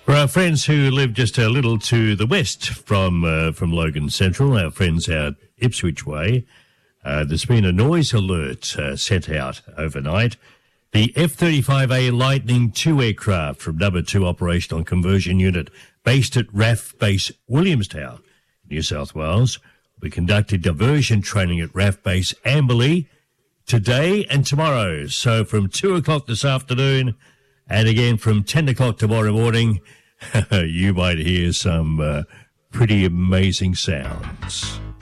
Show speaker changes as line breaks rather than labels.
For our friends who live just a little to the west from Logan Central, our friends out Ipswich way, there's been a noise alert sent out overnight. The F-35A Lightning II aircraft from No. 2 Operational Conversion Unit based at RAF Base Williamstown, New South Wales, will be conducting diversion training at RAF Base Amberley today and tomorrow. So from 2 o'clock this afternoon and again from 10 o'clock tomorrow morning, you might hear some pretty amazing sounds.